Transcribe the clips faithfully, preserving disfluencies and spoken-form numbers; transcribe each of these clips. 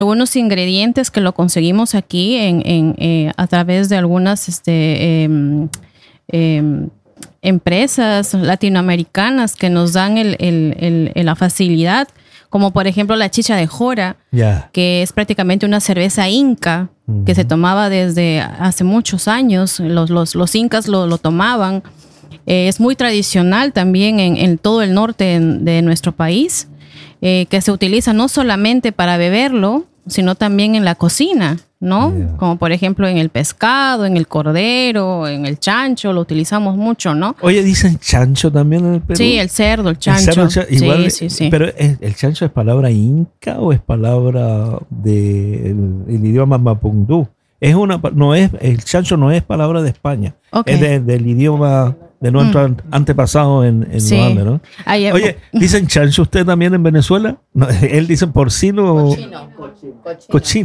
algunos ingredientes que lo conseguimos aquí en, en, eh, a través de algunas este, eh, eh, empresas latinoamericanas que nos dan el, el, el, el, la facilidad, como por ejemplo la chicha de jora, yeah. que es prácticamente una cerveza inca uh-huh. que se tomaba desde hace muchos años. Los, los, los incas lo, lo tomaban. Eh, es muy tradicional también en, en todo el norte en, de nuestro país, eh, que se utiliza no solamente para beberlo, sino también en la cocina, ¿no? Yeah. Como por ejemplo en el pescado, en el cordero, en el chancho, lo utilizamos mucho, ¿no? Oye, ¿dicen chancho también en el Perú? Sí, el cerdo, el chancho. El cerdo, igual, sí, sí, sí. Pero ¿el chancho es palabra inca o es palabra del de idioma mapungdú? Es una, no es, el chancho no es palabra de España, okay. es de, del idioma de nuestro mm. antepasado en, en sí. los Andes, ¿no? Ay, Oye, ¿dicen chancho usted también en Venezuela? No, él dice porcino o cochino. Cochino. cochino.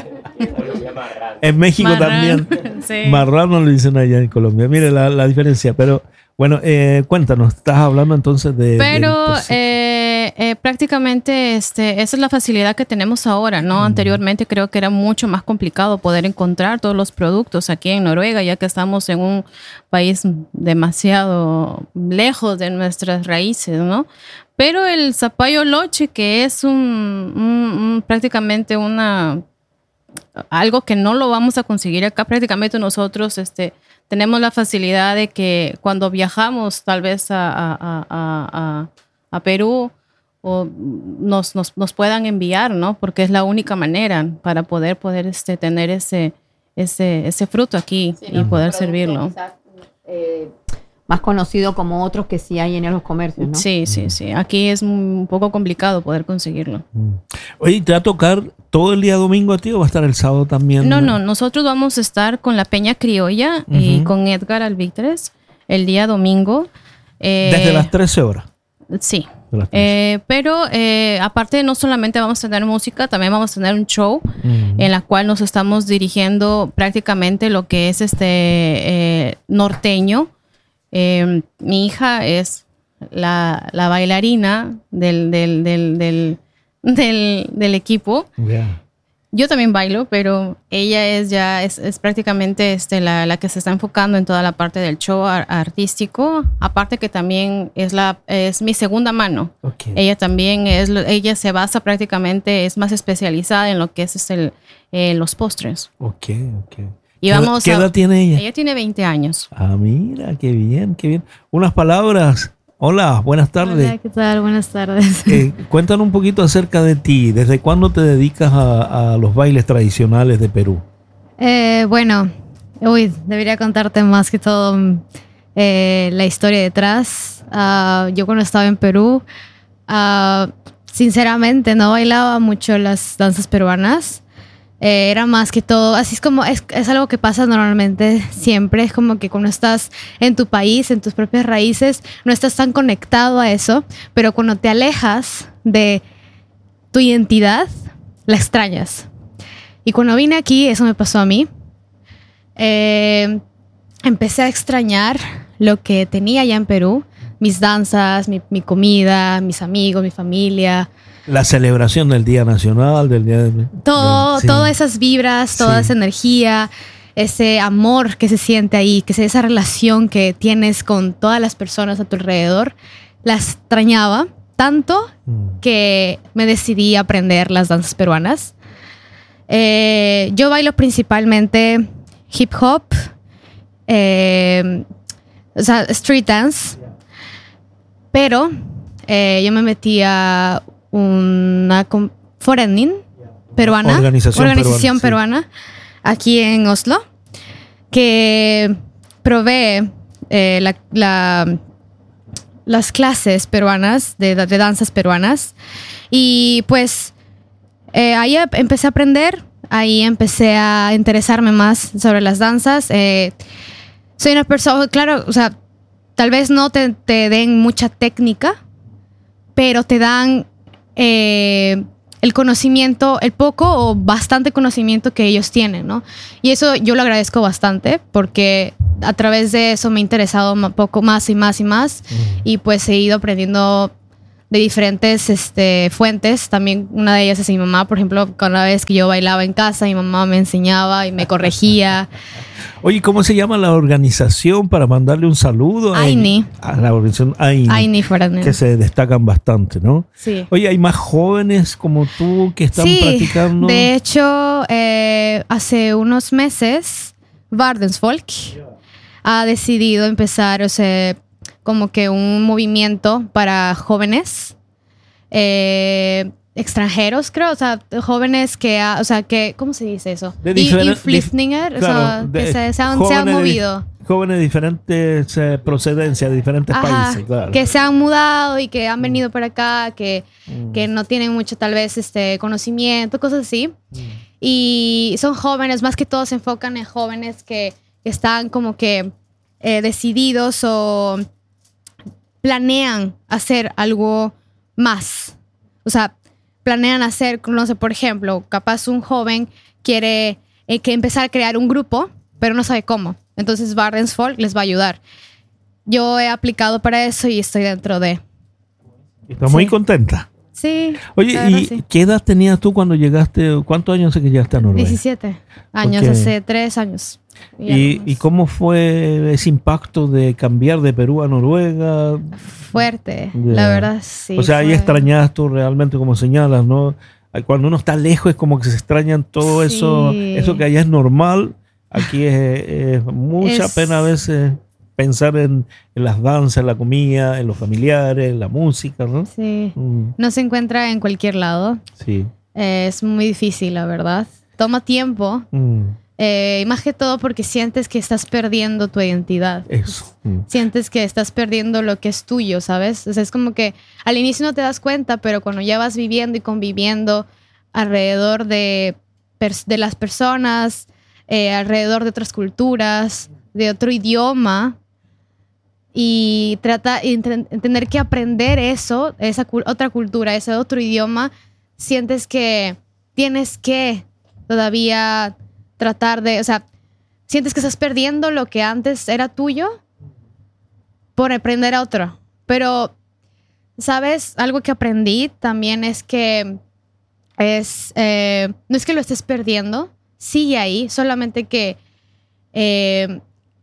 En México Marrán. también. Sí. Marrano lo dicen allá en Colombia. Mire la, la diferencia. Pero bueno, eh, cuéntanos, estás hablando entonces de... Pero eh, eh, prácticamente este, esa es la facilidad que tenemos ahora, ¿no? Mm. Anteriormente creo que era mucho más complicado poder encontrar todos los productos aquí en Noruega, ya que estamos en un país demasiado lejos de nuestras raíces, ¿no? Pero el zapallo loche, que es un, un, un prácticamente una... algo que no lo vamos a conseguir acá, prácticamente nosotros este, tenemos la facilidad de que cuando viajamos tal vez a, a, a, a, a Perú o nos, nos, nos puedan enviar, ¿no? Porque es la única manera para poder, poder este, tener ese, ese, ese fruto aquí sí, y ¿no? poder servirlo. Quizás, eh, más conocido como otros que sí hay en los comercios, ¿no? Sí, sí, sí. Aquí es un poco complicado poder conseguirlo. Oye, ¿te va a tocar todo el día domingo a ti o va a estar el sábado también? No, no. Nosotros vamos a estar con la Peña Criolla uh-huh. y con Edgar Alvítrez el día domingo. Eh, ¿Desde las trece horas? Sí. Eh, pero eh, aparte no solamente vamos a tener música, también vamos a tener un show uh-huh. en la cual nos estamos dirigiendo prácticamente lo que es este eh, norteño. Eh, mi hija es la, la bailarina del, del, del, del, del, del equipo. Yeah. Yo también bailo, pero ella es ya es, es prácticamente este, la, la que se está enfocando en toda la parte del show ar- artístico. Aparte que también es, la, es mi segunda mano. Okay. Ella también es, ella se basa prácticamente, es más especializada en lo que es, es el, eh, los postres. Ok, ok. Y vamos ¿Qué edad a, tiene ella? Ella tiene veinte años. Ah, mira, qué bien, qué bien. Unas palabras. Hola, buenas tardes. Hola, ¿qué tal? Buenas tardes. Eh, cuéntanos un poquito acerca de ti. ¿Desde cuándo te dedicas a, a los bailes tradicionales de Perú? Eh, bueno, uy, debería contarte más que todo eh, la historia detrás. Uh, yo cuando estaba en Perú, uh, sinceramente no bailaba mucho las danzas peruanas. Eh, era más que todo, así es como, es, es algo que pasa normalmente siempre, es como que cuando estás en tu país, en tus propias raíces, no estás tan conectado a eso, pero cuando te alejas de tu identidad, la extrañas. Y cuando vine aquí, eso me pasó a mí, eh, empecé a extrañar lo que tenía allá en Perú, mis danzas, mi, mi comida, mis amigos, mi familia. La celebración del Día Nacional, del Día de... Todo, sí. Todas esas vibras, toda sí. esa energía, ese amor que se siente ahí, que esa relación que tienes con todas las personas a tu alrededor, la extrañaba tanto mm. que me decidí a aprender las danzas peruanas. Eh, yo bailo principalmente hip hop, eh, o sea, street dance, pero eh, yo me metí a una forenin peruana, organización, organización peruana, peruana sí. aquí en Oslo, que provee eh, la, la, las clases peruanas, de, de danzas peruanas. Y pues eh, ahí empecé a aprender, ahí empecé a interesarme más sobre las danzas. Eh, soy una persona, claro, o sea, tal vez no te, te den mucha técnica, pero te dan Eh, el conocimiento, el poco o bastante conocimiento que ellos tienen, ¿no? Y eso yo lo agradezco bastante porque a través de eso me he interesado un poco más y más y más mm. y pues he ido aprendiendo de diferentes este, fuentes. También una de ellas es mi mamá, por ejemplo, cada vez que yo bailaba en casa, mi mamá me enseñaba y me corregía. Oye, ¿cómo se llama la organización para mandarle un saludo? AINI. A la organización AINI. AINI Foranel. Que se destacan bastante, ¿no? Sí. Oye, ¿hay más jóvenes como tú que están sí, practicando? De hecho, eh, hace unos meses, Vardensfolk ha decidido empezar, o sea, como que un movimiento para jóvenes eh, extranjeros, creo, o sea, jóvenes que, ha, o sea, que, ¿cómo se dice eso? De diferen- Infliftninger, dif- o sea, claro, que de- se, se han, jóvenes se han de- movido. Jóvenes de diferentes eh, procedencias, de diferentes Ajá, países, claro. que se han mudado y que han venido para acá, que, Mm. que no tienen mucho tal vez este conocimiento, cosas así. Mm. Y son jóvenes, más que todo se enfocan en jóvenes que están como que eh, decididos o planean hacer algo más. O sea, planean hacer, no sé, por ejemplo, capaz un joven quiere eh, que empezar a crear un grupo, pero no sabe cómo. Entonces Vardensfolk les va a ayudar. Yo he aplicado para eso y estoy dentro de... Estás muy Sí. contenta. Sí. Oye, la verdad, ¿y sí. qué edad tenías tú cuando llegaste? ¿Cuántos años hace que llegaste a Noruega? diecisiete años, Ok. hace tres años. Y ¿Y, algo ¿Y más. cómo fue ese impacto de cambiar de Perú a Noruega? Fuerte, Ya. la verdad, sí. o sea, ahí fue- extrañas tú realmente, como señalas, ¿no? Cuando uno está lejos es como que se extrañan todo Sí. eso, eso que allá es normal. Aquí es, es mucha Es- pena a veces pensar en, en las danzas, en la comida, en los familiares, en la música, ¿no? Sí. Mm, No se encuentra en cualquier lado. sí. Eh, es muy difícil, la verdad. Toma tiempo. Mm, Eh, y más que todo porque sientes que estás perdiendo tu identidad. eso. Mm. Sientes que estás perdiendo lo que es tuyo, ¿sabes? O sea, es como que al inicio no te das cuenta, pero cuando ya vas viviendo y conviviendo alrededor de, pers- de las personas, eh, alrededor de otras culturas, de otro idioma, y trata y enten- tener que aprender eso, esa cul- otra cultura, ese otro idioma, sientes que tienes que todavía tratar de, o sea, sientes que estás perdiendo lo que antes era tuyo por aprender a otro. Pero, ¿sabes? Algo que aprendí también es que es, eh, no es que lo estés perdiendo, sigue ahí, solamente que eh,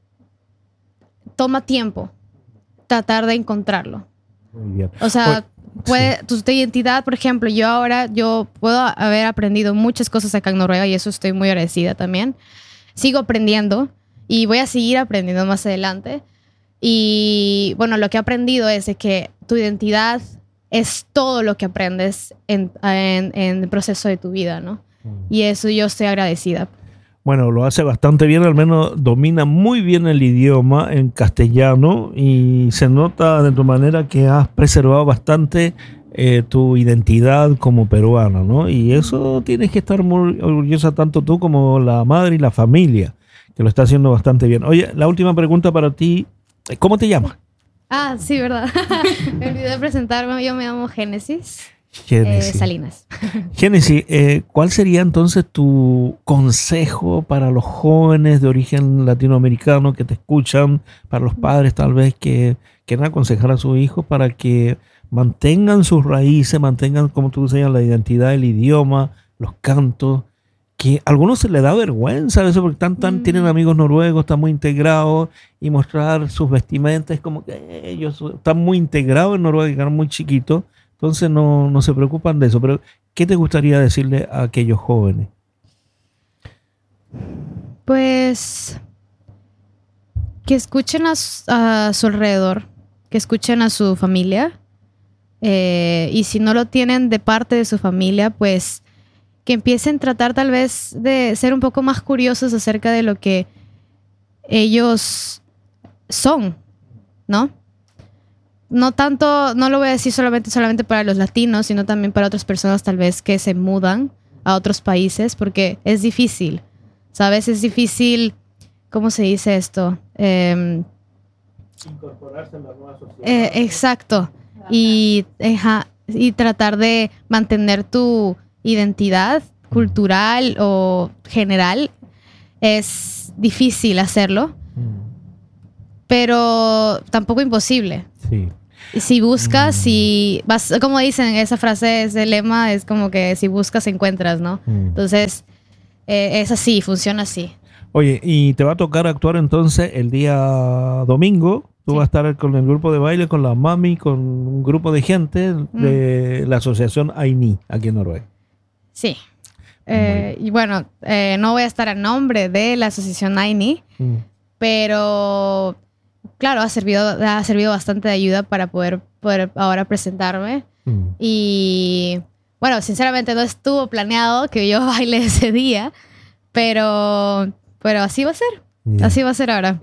toma tiempo tratar de encontrarlo. Muy bien. O sea, Oye, puede, sí. tu, tu identidad, por ejemplo, yo ahora, yo puedo haber aprendido muchas cosas acá en Noruega y eso estoy muy agradecida también. Sigo aprendiendo y voy a seguir aprendiendo más adelante. Y bueno, lo que he aprendido es de que tu identidad es todo lo que aprendes en, en, en el proceso de tu vida, ¿no? Y eso yo estoy agradecida. Bueno, lo hace bastante bien, al menos domina muy bien el idioma en castellano y se nota de tu manera que has preservado bastante eh, tu identidad como peruana, ¿no? Y eso tienes que estar muy orgullosa tanto tú como la madre y la familia, que lo está haciendo bastante bien. Oye, la última pregunta para ti, ¿cómo te llamas? Ah, sí, ¿verdad? Me olvidé de presentarme, yo me llamo Génesis. Génesis. Eh, Salinas. Génesis, eh, ¿cuál sería entonces tu consejo para los jóvenes de origen latinoamericano que te escuchan, para los padres tal vez que quieran aconsejar a sus hijos para que mantengan sus raíces, mantengan, como tú decías, la identidad, el idioma, los cantos, que a algunos se les da vergüenza a veces porque están, tan, Mm. tienen amigos noruegos, están muy integrados y mostrar sus vestimentas es como que ellos están muy integrados en Noruega, que eran muy chiquitos. Entonces no, no se preocupan de eso. Pero, ¿qué te gustaría decirle a aquellos jóvenes? Pues que escuchen a, su- a su alrededor, que escuchen a su familia. eh, y si no lo tienen de parte de su familia, pues que empiecen a tratar tal vez de ser un poco más curiosos acerca de lo que ellos son, ¿no? No tanto, no lo voy a decir solamente, solamente para los latinos, sino también para otras personas tal vez que se mudan a otros países, porque es difícil, ¿sabes? Es difícil, ¿cómo se dice esto? Eh, Incorporarse en la nueva sociedad. eh, exacto. Y, ajá, y tratar de mantener tu identidad cultural o general es difícil hacerlo, pero tampoco imposible. Sí. si buscas, mm. si vas, como dicen, esa frase, ese lema es como que si buscas, encuentras, ¿no? Mm. Entonces, eh, es así, funciona así. Oye, y te va a tocar actuar entonces el día domingo. Tú sí. vas a estar con el grupo de baile, con la mami, con un grupo de gente mm. de la asociación AINI aquí en Noruega. Sí. Eh, y bueno, eh, no voy a estar a nombre de la asociación AINI, mm. pero claro, ha servido, ha servido bastante de ayuda para poder, poder ahora presentarme. Mm. Y bueno, sinceramente no estuvo planeado que yo baile ese día, pero, pero así va a ser. Yeah. Así va a ser ahora.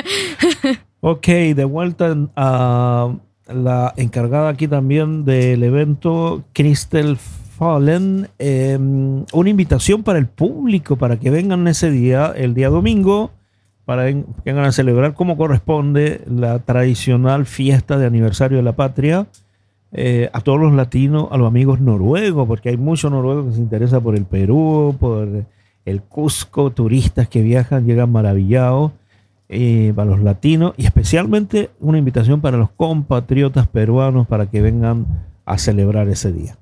Ok, de vuelta a la encargada aquí también del evento, Christel Fallen, eh, una invitación para el público para que vengan ese día, el día domingo, para que vengan a celebrar como corresponde la tradicional fiesta de aniversario de la patria, eh, a todos los latinos, a los amigos noruegos, porque hay muchos noruegos que se interesan por el Perú, por el Cusco, turistas que viajan, llegan maravillados. Eh, para los latinos, y especialmente una invitación para los compatriotas peruanos para que vengan a celebrar ese día.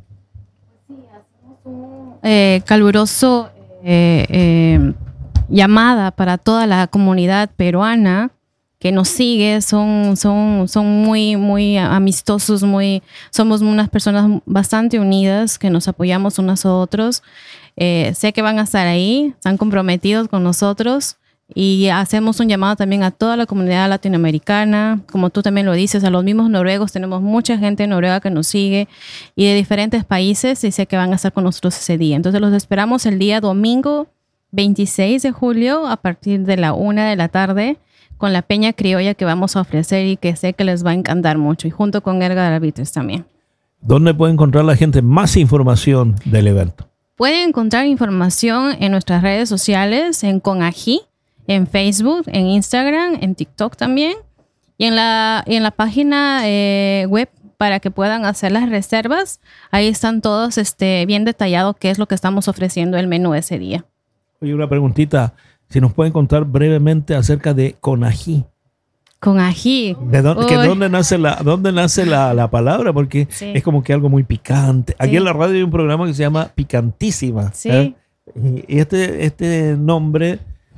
Sí, hacemos un eh, caluroso eh, eh, llamada para toda la comunidad peruana que nos sigue. Son, son, son muy, muy amistosos, muy, somos unas personas bastante unidas que nos apoyamos unos a otros. Eh, sé que van a estar ahí, están comprometidos con nosotros. Y hacemos un llamado también a toda la comunidad latinoamericana, como tú también lo dices, a los mismos noruegos. Tenemos mucha gente en Noruega que nos sigue y de diferentes países, y sé que van a estar con nosotros ese día. Entonces los esperamos el día domingo veintiséis de julio a partir de la una de la tarde con la peña criolla que vamos a ofrecer y que sé que les va a encantar mucho, y junto con Edgar Arbitres también. ¿Dónde puede encontrar la gente más información del evento? Pueden encontrar información en nuestras redes sociales, en Conají, en Facebook, en Instagram, en TikTok también, y en la, y en la página eh, web para que puedan hacer las reservas. Ahí están todos este, bien detallados qué es lo que estamos ofreciendo el menú ese día. Oye, una preguntita, si nos pueden contar brevemente acerca de Conají. Conají. ¿De dónde, que dónde nace, la, dónde nace la, la palabra? Porque sí. es como que algo muy picante. Aquí sí. en la radio hay un programa que se llama Picantísima. Sí. ¿eh? Y este, este nombre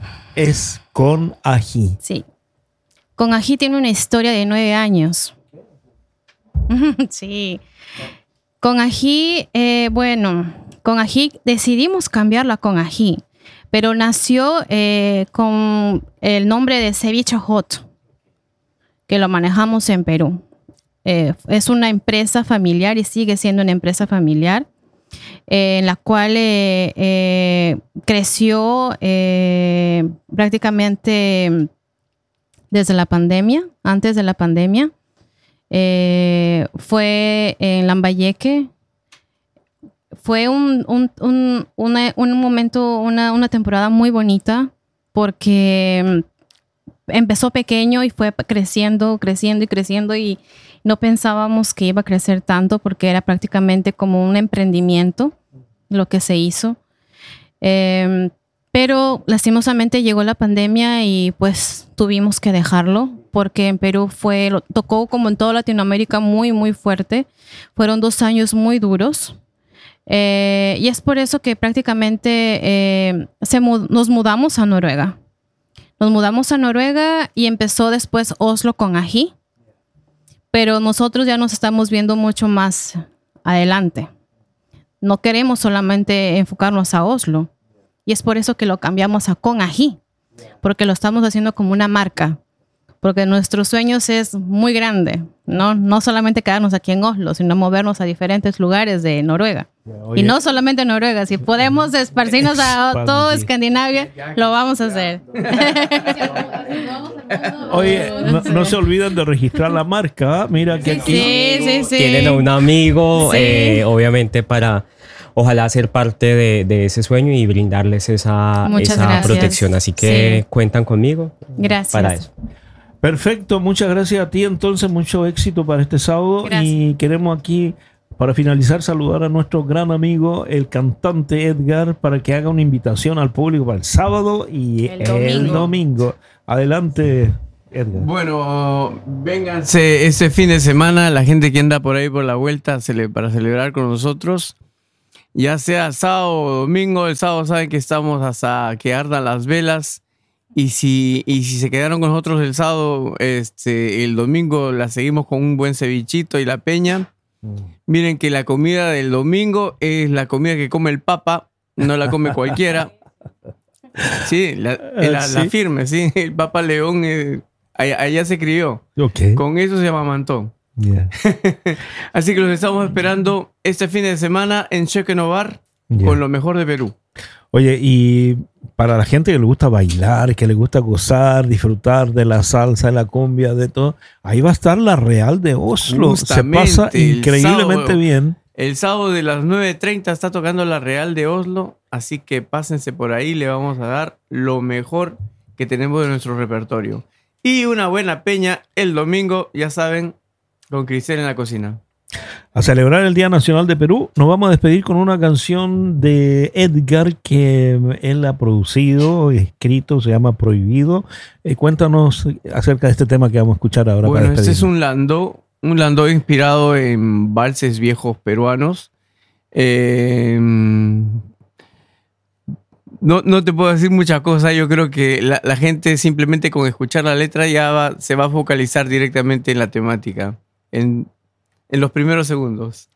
es Conají. Sí. Conají tiene una historia de nueve años. Sí. Conají, eh, bueno, Conají decidimos cambiarla a Conají, pero nació eh, con el nombre de Ceviche Hot, que lo manejamos en Perú. Eh, es una empresa familiar y sigue siendo una empresa familiar. Eh, en la cual eh, eh, creció eh, prácticamente desde la pandemia, antes de la pandemia. Eh, fue en Lambayeque. Fue un, un, un, una, un momento, una, una temporada muy bonita porque empezó pequeño y fue creciendo, creciendo y creciendo, y no pensábamos que iba a crecer tanto porque era prácticamente como un emprendimiento lo que se hizo. Eh, pero lastimosamente llegó la pandemia y pues tuvimos que dejarlo porque en Perú fue, lo tocó como en toda Latinoamérica muy, muy fuerte. Fueron dos años muy duros. Eh, y es por eso que prácticamente eh, se mud- nos mudamos a Noruega. Nos mudamos a Noruega y empezó después Oslo Conají. Pero nosotros ya nos estamos viendo mucho más adelante. No queremos solamente enfocarnos a Oslo. Y es por eso que lo cambiamos a Conají. Porque lo estamos haciendo como una marca. Porque nuestros sueños es muy grande. No, no solamente quedarnos aquí en Oslo, sino movernos a diferentes lugares de Noruega. Oye, y no solamente Noruega. Si podemos esparcirnos a todo Escandinavia, lo vamos a hacer. Oye, no, no se olviden de registrar la marca. Mira que sí, aquí sí, sí, sí. tienen a un amigo, Sí. eh, obviamente para ojalá ser parte de, de ese sueño y brindarles esa, Muchas esa gracias. protección. Así que Sí. cuentan conmigo Gracias. para eso. Perfecto, muchas gracias a ti. Entonces, mucho éxito para este sábado. Gracias. Y queremos aquí, para finalizar, saludar a nuestro gran amigo, el cantante Edgar, para que haga una invitación al público para el sábado y El el domingo. domingo. Adelante, Edgar. Bueno, vénganse ese fin de semana, la gente que anda por ahí por la vuelta cele- para celebrar con nosotros. Ya sea sábado o domingo, el sábado saben que estamos hasta que ardan las velas. Y si, y si se quedaron con nosotros el sábado, este, el domingo la seguimos con un buen cevichito y la peña. Mm. Miren que la comida del domingo es la comida que come el Papa, no la come cualquiera. Sí, la, la, ¿Sí? la firme, sí. El Papa León eh, allá, allá se crió. Okay. Con eso se llama mantón. Yeah. Así que los estamos esperando este fin de semana en Chequenovar Yeah. con lo mejor de Perú. Oye, y para la gente que le gusta bailar, que le gusta gozar, disfrutar de la salsa, de la cumbia, de todo, ahí va a estar la Real de Oslo. Justamente, se pasa increíblemente sábado, bien. El sábado de las nueve treinta está tocando la Real de Oslo, así que pásense por ahí, le vamos a dar lo mejor que tenemos de nuestro repertorio. Y una buena peña el domingo, ya saben, con Cristel en la cocina. A celebrar el Día Nacional de Perú, nos vamos a despedir con una canción de Edgar que él ha producido, escrito, se llama Prohibido. Eh, cuéntanos acerca de este tema que vamos a escuchar ahora. Bueno, para este es un landó, un landó inspirado en valses viejos peruanos. Eh, no, no te puedo decir muchas cosas, yo creo que la, la gente simplemente con escuchar la letra ya va, se va a focalizar directamente en la temática, en, en los primeros segundos.